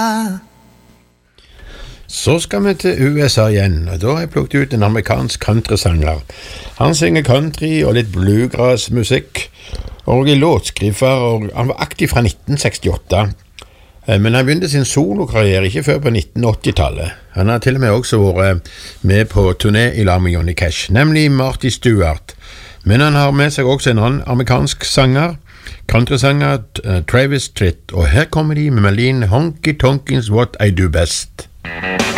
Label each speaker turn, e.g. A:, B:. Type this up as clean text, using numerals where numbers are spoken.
A: Så skal vi til USA igjen, og da har jeg plukket ut en amerikansk countrysanger. Han synger country og litt bluegrass-musikk, og er låtskriver, og han var aktiv fra 1968. Men han begynte sin solokarriere ikke før på 1980-tallet. Han har til og med også vært med på turné i lag med Johnny Cash, nemlig Marty Stewart. Men han har med seg også en annen amerikansk sanger, countrysanger Travis Tritt, og her kommer de med melodien Honky Tonkins What I Do Best.